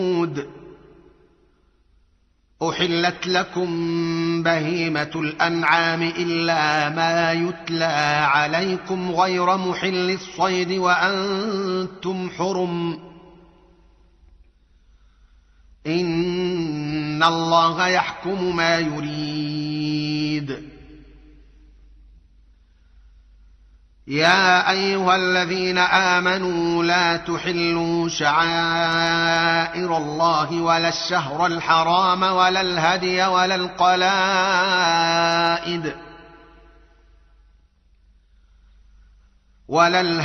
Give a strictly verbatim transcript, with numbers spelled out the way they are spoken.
أحلت لكم بهيمة الأنعام إلا ما يتلى عليكم غير محل الصيد وأنتم حرم إن الله يحكم ما يريد. يا أيها الذين آمنوا لا تحلوا شعائر الله ولا الشهر الحرام ولا الهدي ولا القلائد ولا